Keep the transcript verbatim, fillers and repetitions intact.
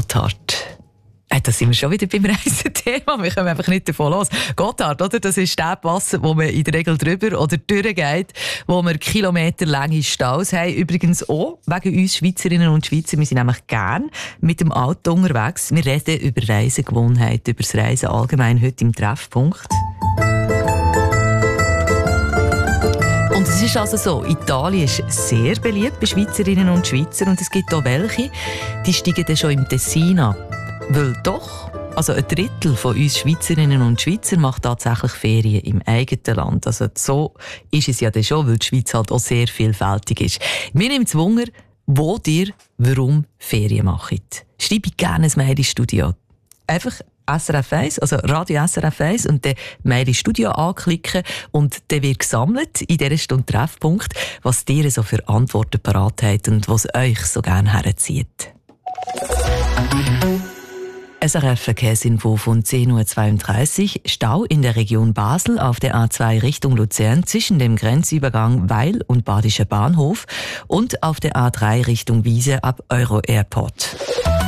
Gotthard. Äh, da sind wir schon wieder beim Reisethema. Wir kommen einfach nicht davon los. Gotthard, oder? Das ist der Pass, wo man in der Regel drüber oder durchgeht, wo wir kilometerlange Staus haben. Übrigens auch wegen uns Schweizerinnen und Schweizer. Wir sind nämlich gern mit dem Auto unterwegs. Wir reden über Reisegewohnheiten, über das Reisen allgemein heute im Treffpunkt. Und es ist also so, Italien ist sehr beliebt bei Schweizerinnen und Schweizern und es gibt auch welche, die steigen dann schon im Tessin ab. Weil doch, also ein Drittel von uns Schweizerinnen und Schweizer macht tatsächlich Ferien im eigenen Land. Also so ist es ja dann schon, weil die Schweiz halt auch sehr vielfältig ist. Mir nimmt es Wunder, wo ihr warum Ferien macht. Schreibe gerne ein Mail ins Studio. Einfach S R F eins, also Radio S R F eins und dann Mail ins Studio anklicken und dann wird gesammelt in dieser Stunde Treffpunkt, was ihr so für Antworten parat habt und was euch so gerne herzieht. S R F Verkehrsinfo von zehn Uhr zweiunddreißig. Stau in der Region Basel auf der A zwei Richtung Luzern zwischen dem Grenzübergang Weil und Badischer Bahnhof und auf der A drei Richtung Wiese ab Euro Airport.